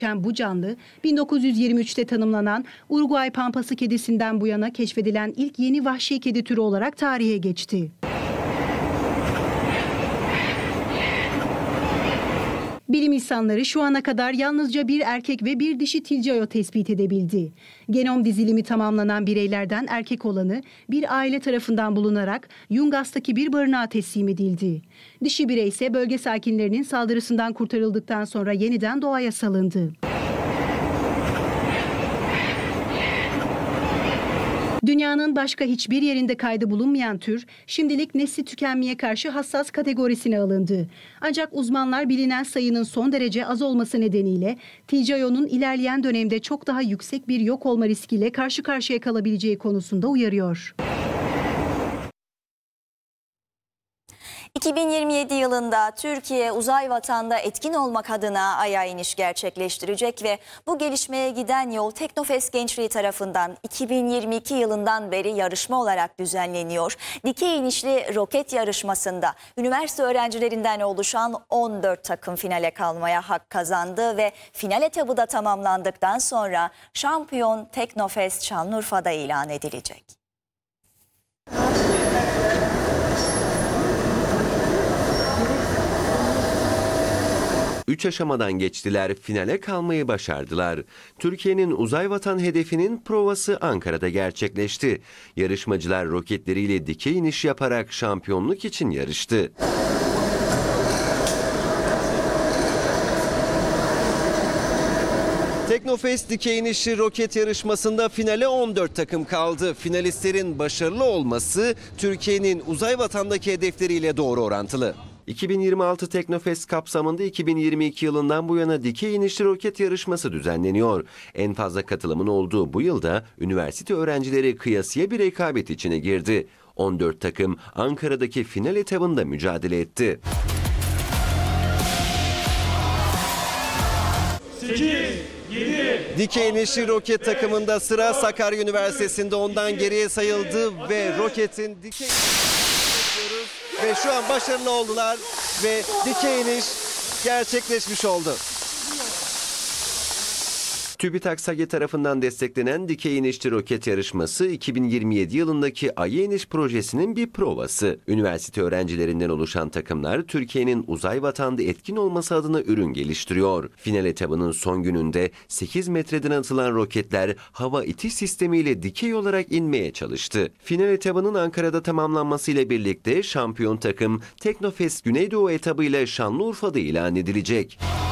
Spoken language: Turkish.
Bu canlı 1923'te tanımlanan Uruguay pampası kedisinden bu yana keşfedilen ilk yeni vahşi kedi türü olarak tarihe geçti. Bilim insanları şu ana kadar yalnızca bir erkek ve bir dişi tilcayo tespit edebildi. Genom dizilimi tamamlanan bireylerden erkek olanı bir aile tarafından bulunarak Yungas'taki bir barınağa teslim edildi. Dişi birey ise bölge sakinlerinin saldırısından kurtarıldıktan sonra yeniden doğaya salındı. Dünyanın başka hiçbir yerinde kaydı bulunmayan tür, şimdilik nesli tükenmeye karşı hassas kategorisine alındı. Ancak uzmanlar bilinen sayının son derece az olması nedeniyle tilcayonun ilerleyen dönemde çok daha yüksek bir yok olma riskiyle karşı karşıya kalabileceği konusunda uyarıyor. 2027 yılında Türkiye uzay vatanda etkin olmak adına Ay'a iniş gerçekleştirecek ve bu gelişmeye giden yol Teknofest gençliği tarafından 2022 yılından beri yarışma olarak düzenleniyor. Dikey inişli roket yarışmasında üniversite öğrencilerinden oluşan 14 takım finale kalmaya hak kazandı ve final etabı da tamamlandıktan sonra şampiyon Teknofest Şanlıurfa'da ilan edilecek. 3 aşamadan geçtiler, finale kalmayı başardılar. Türkiye'nin uzay vatan hedefinin provası Ankara'da gerçekleşti. Yarışmacılar roketleriyle dikey iniş yaparak şampiyonluk için yarıştı. Teknofest dikey inişli roket yarışmasında finale 14 takım kaldı. Finalistlerin başarılı olması Türkiye'nin uzay vatandaki hedefleriyle doğru orantılı. 2026 Teknofest kapsamında 2022 yılından bu yana dikey inişli roket yarışması düzenleniyor. En fazla katılımın olduğu bu yılda üniversite öğrencileri kıyasıya bir rekabet içine girdi. 14 takım Ankara'daki final etabında mücadele etti. 8, 7. Dikey inişli roket takımında sıra Sakarya Üniversitesi'nde ondan geriye sayıldı ve roketin dikey ve şu an başarılı oldular ve dikey iniş gerçekleşmiş oldu. TÜBİTAK SAGE tarafından desteklenen dikey inişli roket yarışması 2027 yılındaki Ay'a iniş projesinin bir provası. Üniversite öğrencilerinden oluşan takımlar Türkiye'nin uzay vatanda etkin olması adına ürün geliştiriyor. Final etabının son gününde 8 metreden atılan roketler hava itiş sistemiyle dikey olarak inmeye çalıştı. Final etabının Ankara'da tamamlanmasıyla birlikte şampiyon takım Teknofest Güneydoğu etabıyla Şanlıurfa'da ilan edilecek.